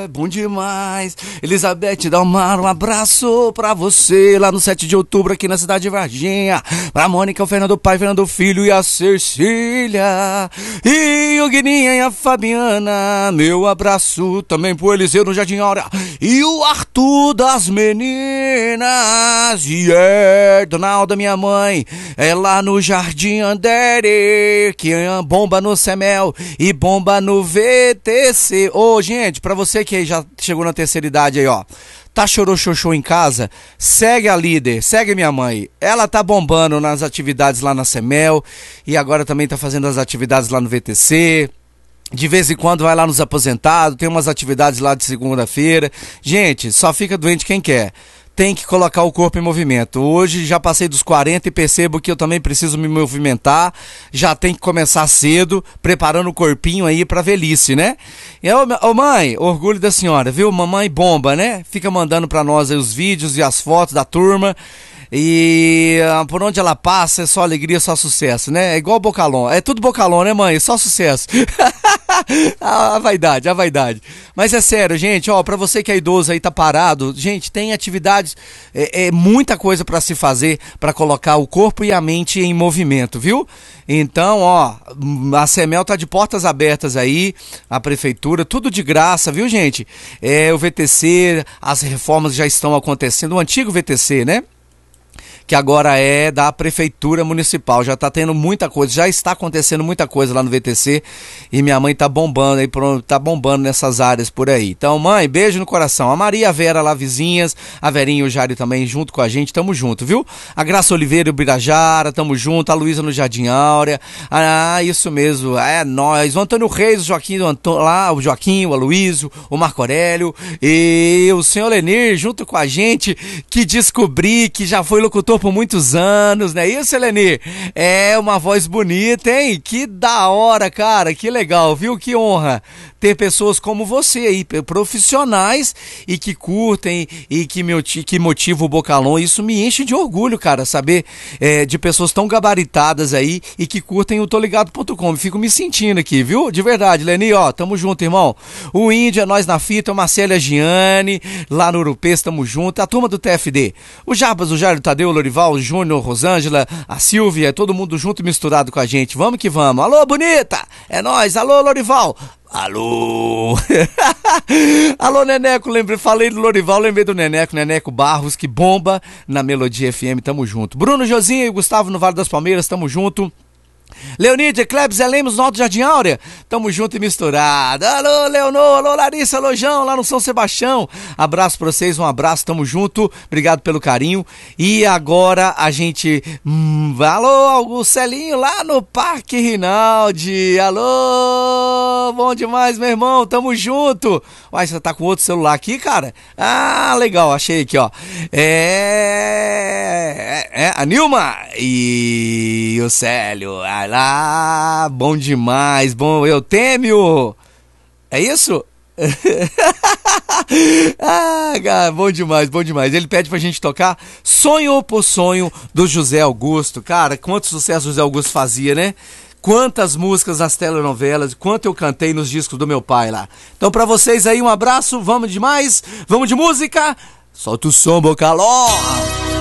bom demais. Elizabeth Dalmar, um abraço pra você lá no 7 de outubro aqui na cidade de Varginha. Pra Mônica, o Fernando Pai, Fernando Filho e a Cecília. E o Guininha e a Fabiana. Meu abraço também pro Eliseu no Jardim Áurea. E o Arthur das meninas. E Donalda, minha mãe, é lá no Jardim Andere, que bomba no Semel e bomba no VTC. Ô, gente, pra você que já chegou na terceira idade aí, ó, tá chorou-xoxô em casa, segue a líder, segue minha mãe. Ela tá bombando nas atividades lá na Semel e agora também tá fazendo as atividades lá no VTC. De vez em quando vai lá nos aposentados, tem umas atividades lá de segunda-feira. Gente, só fica doente quem quer. Tem que colocar o corpo em movimento. Hoje já passei dos 40 e percebo que eu também preciso me movimentar. Já tem que começar cedo, preparando o corpinho aí pra velhice, né? E, ô mãe, orgulho da senhora, viu? Mamãe bomba, né? Fica mandando pra nós aí os vídeos e as fotos da turma. E por onde ela passa é só alegria, só sucesso, né? É igual Bocalon. É tudo Bocalon, né, mãe? Só sucesso. A vaidade, a vaidade. Mas é sério, gente, ó, pra você que é idoso aí, tá parado, gente, tem atividades, muita coisa pra se fazer, pra colocar o corpo e a mente em movimento, viu? Então, ó, a Semel tá de portas abertas aí, a prefeitura, tudo de graça, viu, gente? O VTC, as reformas já estão acontecendo, o antigo VTC, né? Que agora é da Prefeitura Municipal, já tá tendo muita coisa, já está acontecendo muita coisa lá no VTC e minha mãe tá bombando aí, tá bombando nessas áreas por aí. Então, mãe, beijo no coração. A Maria, a Vera lá, vizinhas, a Verinha e o Jário também junto com a gente, tamo junto, viu? A Graça Oliveira e o Birajara, tamo junto, a Luísa no Jardim Áurea, isso mesmo, é nós, o Antônio Reis, o Joaquim, o Joaquim, o Aloísio, o Marco Aurélio e o senhor Lenir junto com a gente, que descobri que já foi locutor por muitos anos, né? Isso, Elenir? É uma voz bonita, hein? Que da hora, cara, que legal, viu? Que honra ter pessoas como você aí, profissionais e que curtem e que motivam o Bocalon. Isso me enche de orgulho, cara, saber de pessoas tão gabaritadas aí e que curtem o toligado.com. Fico me sentindo aqui, viu? De verdade, Leni, ó, tamo junto, irmão. O Índio é nós na fita, o Marcelo Gianni, lá no Urupês, tamo junto. A turma do TFD, o Jarbas, o Jairo, o Tadeu, o Lorival, o Júnior, Rosângela, a Silvia, todo mundo junto e misturado com a gente. Vamos que vamos. Alô, bonita! É nós. Alô, Lorival! Alô! Alô, Neneco, falei do Lorival, lembrei do Neneco Barros, que bomba na Melodia FM, tamo junto. Bruno Josinha e Gustavo no Vale das Palmeiras, tamo junto. Leonídia, Klebs, Lemos, no Alto Jardim Áurea, tamo junto e misturado. Alô, Leonor, alô, Larissa, alô, João, lá no São Sebastião. Abraço pra vocês, um abraço, tamo junto, obrigado pelo carinho. E agora a gente, alô, o Celinho lá no Parque Rinaldi, alô, bom demais, meu irmão, tamo junto. Uai, você tá com outro celular aqui, cara? Ah, legal, achei aqui, ó. A Nilma e o Célio, vai lá, bom demais, bom, Eutêmio, é isso? Cara, bom demais, bom demais. Ele pede pra gente tocar Sonho por Sonho do José Augusto. Cara, quanto sucesso o José Augusto fazia, né? Quantas músicas nas telenovelas, quanto eu cantei nos discos do meu pai lá. Então pra vocês aí um abraço, vamos demais, vamos de música, solta o som, Bocalon.